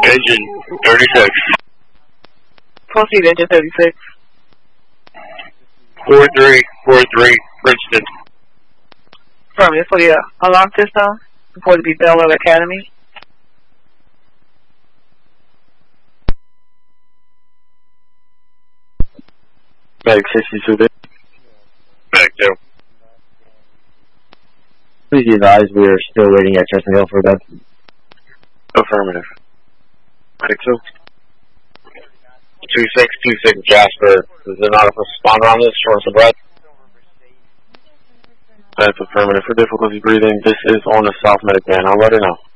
Engine 36. Proceed, engine 36. 4343, Princeton. Affirmative for the alarm system. Report to be Belleville Academy. Bag 62 there. Bag 2. Please be advised we are still waiting at Chestnut Hill for a bed. Affirmative. Bag 2. 2626 Jasper. Is there not a responder on this? Shortness of breath? That's affirmative. For difficulty breathing, this is on the South Medic van. I'll let her know.